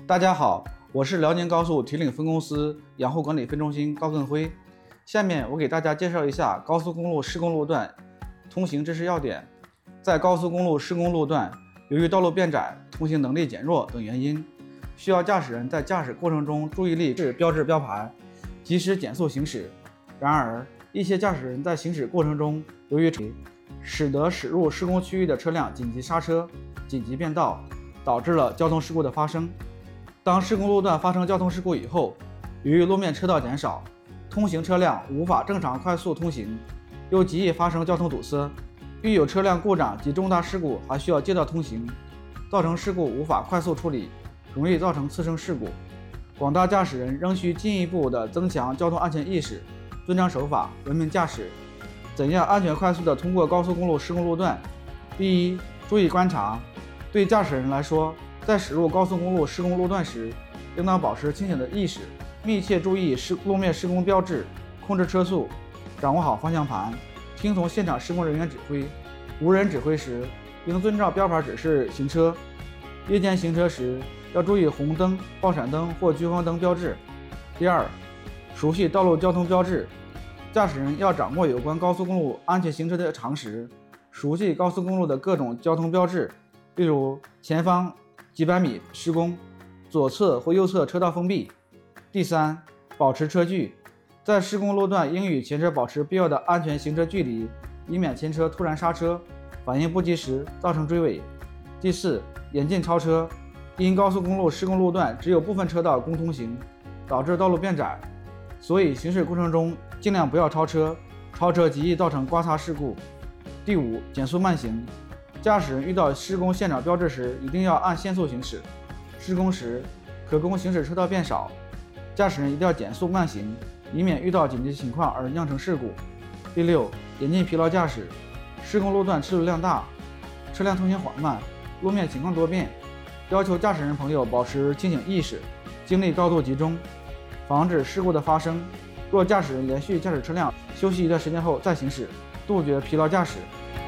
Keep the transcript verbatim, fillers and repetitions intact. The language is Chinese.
大家好，我是辽宁高速铁岭分公司养护管理分中心高根辉。下面我给大家介绍一下高速公路施工路段通行知识要点。在高速公路施工路段，由于道路变窄、通行能力减弱等原因，需要驾驶人在驾驶过程中注意力是标志标牌，及时减速行驶。然而，一些驾驶人在行驶过程中，由于使得驶入施工区域的车辆紧急刹车、紧急变道，导致了交通事故的发生。当施工路段发生交通事故以后，由于路面车道减少，通行车辆无法正常快速通行，又极易发生交通堵塞。遇有车辆故障及重大事故，还需要借道通行，造成事故无法快速处理，容易造成次生事故。广大驾驶人仍需进一步的增强交通安全意识，遵章守法，文明驾驶。怎样安全快速地通过高速公路施工路段？第一，注意观察。对驾驶人来说，在驶入高速公路施工路段时，应当保持清醒的意识，密切注意施路面施工标志，控制车速，掌握好方向盘，听从现场施工人员指挥。无人指挥时，应遵照标牌指示行车。夜间行车时，要注意红灯、报闪灯或聚光灯标志。第二，熟悉道路交通标志。驾驶人要掌握有关高速公路安全行车的常识，熟悉高速公路的各种交通标志，例如前方几百米施工，左侧或右侧车道封闭。第三，保持车距。在施工路段应与前车保持必要的安全行车距离，以免前车突然刹车，反应不及时造成追尾。第四，严禁超车。因高速公路施工路段只有部分车道供通行，导致道路变窄，所以行驶过程中尽量不要超车，超车极易造成刮擦事故。第五，减速慢行。驾驶人遇到施工现场标志时，一定要按限速行驶。施工时，可供行驶车道变少，驾驶人一定要减速慢行，以免遇到紧急情况而酿成事故。第六，严禁疲劳驾驶。施工路段车流量大，车辆通行缓慢，路面情况多变，要求驾驶人朋友保持清醒意识，精力高度集中，防止事故的发生。若驾驶人连续驾驶车辆休息一段时间后再行驶，杜绝疲劳驾驶。